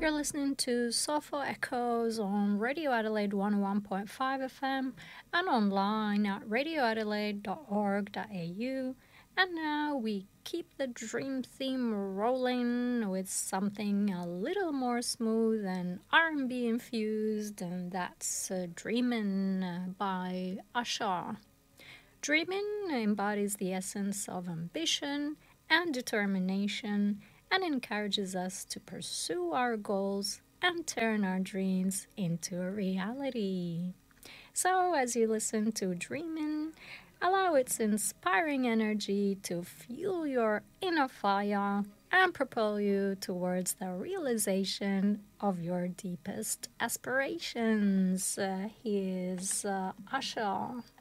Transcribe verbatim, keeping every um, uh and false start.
You're listening to Soulful Echoes on Radio Adelaide one oh one point five F M and online at radio adelaide dot org dot a u. And now we keep the dream theme rolling with something a little more smooth and R and B infused, and that's uh, Dreamin' uh, by Usher. Dreaming embodies the essence of ambition and determination and encourages us to pursue our goals and turn our dreams into a reality. So, as you listen to Dreaming, allow its inspiring energy to fuel your inner fire and propel you towards the realization of your deepest aspirations. Uh, here's uh, Usher.